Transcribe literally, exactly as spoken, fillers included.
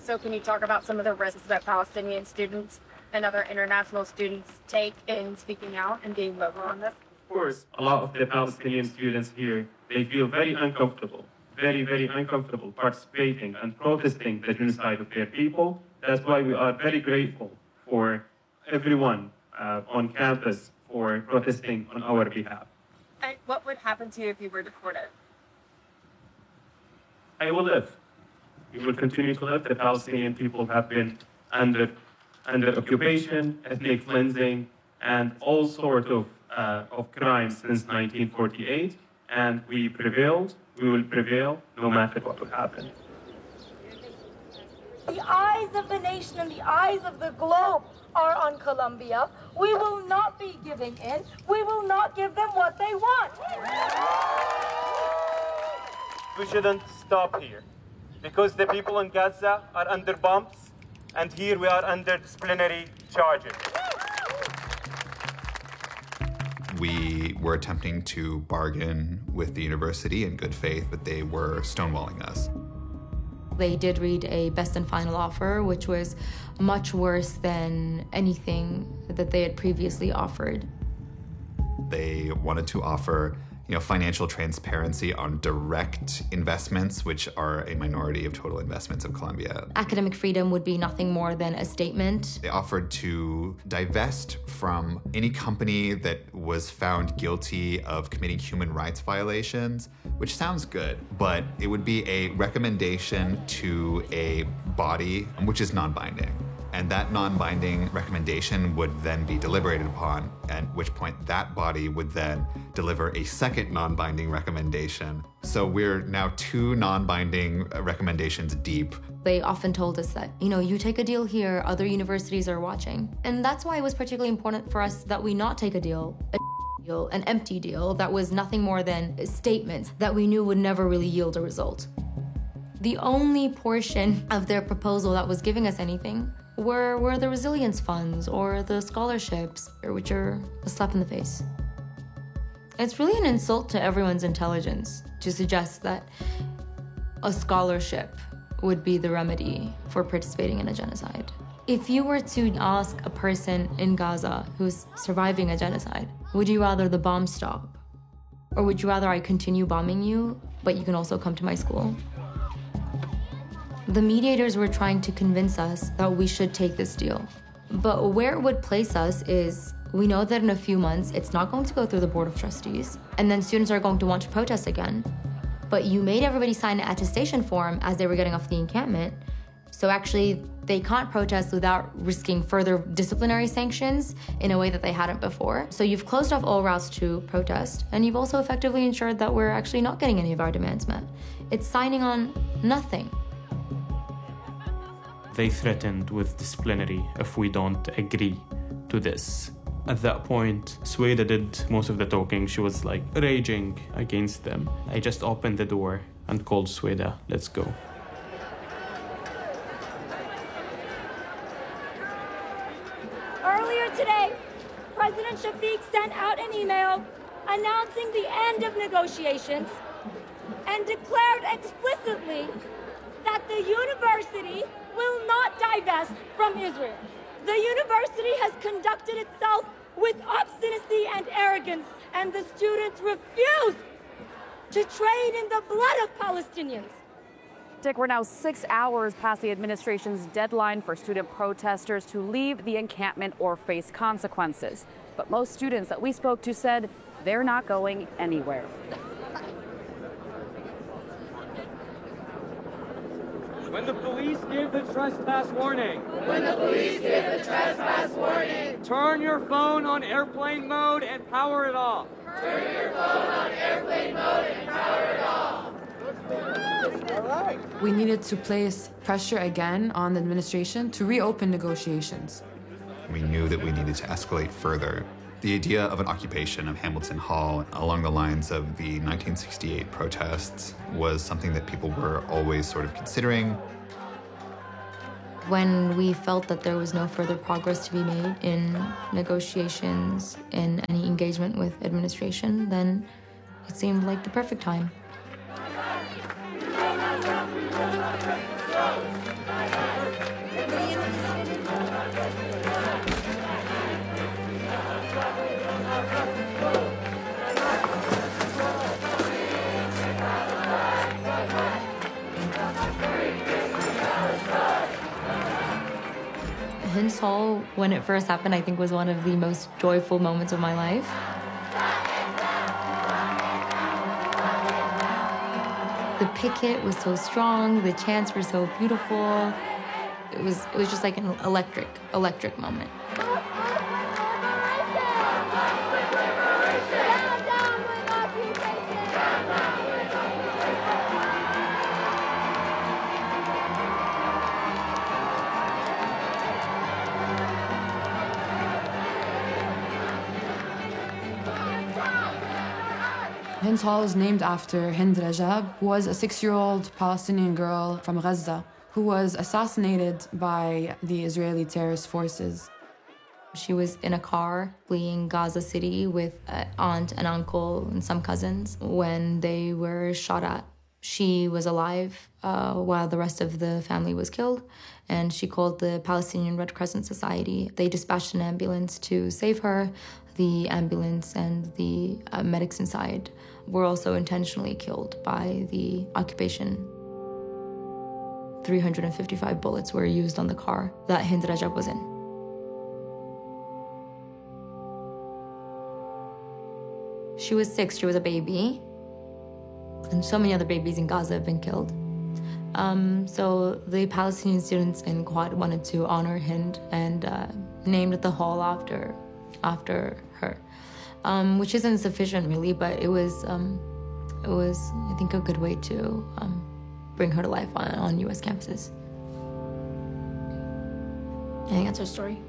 So can you talk about some of the risks that Palestinian students and other international students take in speaking out and being vocal on this? Of course, a lot of the Palestinian students here, they feel very uncomfortable, very, very uncomfortable participating and protesting the genocide of their people. That's why we are very grateful for everyone uh, on campus for protesting on our behalf. And what would happen to you if you were deported? I will live. We will continue to live. The Palestinian people have been under, under occupation, ethnic cleansing, and all sorts of, uh, of crimes since nineteen forty-eight. And we prevailed. We will prevail no matter what will happen. The eyes of the nation and the eyes of the globe are on Colombia. We will not be giving in. We will not give them what they want. We shouldn't stop here because the people in Gaza are under bombs, and here we are under disciplinary charges. We were attempting to bargain with the university in good faith, but they were stonewalling us. They did read a best and final offer, which was much worse than anything that they had previously offered. They wanted to offer, you know, financial transparency on direct investments, which are a minority of total investments of Colombia. Academic freedom would be nothing more than a statement. They offered to divest from any company that was found guilty of committing human rights violations, which sounds good, but it would be a recommendation to a body which is non-binding. And that non-binding recommendation would then be deliberated upon, at which point that body would then deliver a second non-binding recommendation. So we're now two non-binding recommendations deep. They often told us that, you know, you take a deal here, other universities are watching. And that's why it was particularly important for us that we not take a deal, a deal, an empty deal that was nothing more than statements that we knew would never really yield a result. The only portion of their proposal that was giving us anything were, were the resilience funds or the scholarships, which are a slap in the face. It's really an insult to everyone's intelligence to suggest that a scholarship would be the remedy for participating in a genocide. If you were to ask a person in Gaza who's surviving a genocide, would you rather the bomb stop? Or would you rather I continue bombing you, but you can also come to my school? The mediators were trying to convince us that we should take this deal. But where it would place us is, we know that in a few months, it's not going to go through the Board of Trustees, and then students are going to want to protest again. But you made everybody sign an attestation form as they were getting off the encampment, so actually they can't protest without risking further disciplinary sanctions in a way that they hadn't before. So you've closed off all routes to protest, and you've also effectively ensured that we're actually not getting any of our demands met. It's signing on nothing. They threatened with disciplinary if we don't agree to this. At that point, Sueda did most of the talking. She was like raging against them. I just opened the door and called Sueda, let's go. Earlier today, President Shafiq sent out an email announcing the end of negotiations and declared explicitly that the university will not divest from Israel. The university has conducted itself with obstinacy and arrogance, and the students refuse to trade in the blood of Palestinians. Dick, we're now six hours past the administration's deadline for student protesters to leave the encampment or face consequences. But most students that we spoke to said they're not going anywhere. When the police give the trespass warning. When the police give the trespass warning. Turn your phone on airplane mode and power it off. Turn your phone on airplane mode and power it off. All right. We needed to place pressure again on the administration to reopen negotiations. We knew that we needed to escalate further. The idea of an occupation of Hamilton Hall along the lines of the nineteen sixty-eight protests was something that people were always sort of considering. When we felt that there was no further progress to be made in negotiations and any engagement with administration, then it seemed like the perfect time. Go! Hinds Hall, when it first happened, I think was one of the most joyful moments of my life. The picket was so strong, the chants were so beautiful. It was, it was just like an electric, electric moment. Hinds Hall is named after Hind Rajab, who was a six-year-old Palestinian girl from Gaza who was assassinated by the Israeli terrorist forces. She was in a car fleeing Gaza City with an aunt and uncle and some cousins when they were shot at. She was alive uh, while the rest of the family was killed, and she called the Palestinian Red Crescent Society. They dispatched an ambulance to save her. The ambulance and the uh, medics inside were also intentionally killed by the occupation. three hundred fifty-five bullets were used on the car that Hind Rajab was in. She was six, she was a baby, and so many other babies in Gaza have been killed. Um, so the Palestinian students in Quad wanted to honor Hind and uh, named the hall after, after her, um, which isn't sufficient really, but it was, um, it was, I think, a good way to um, bring her to life on, on U S campuses. I think that's her story.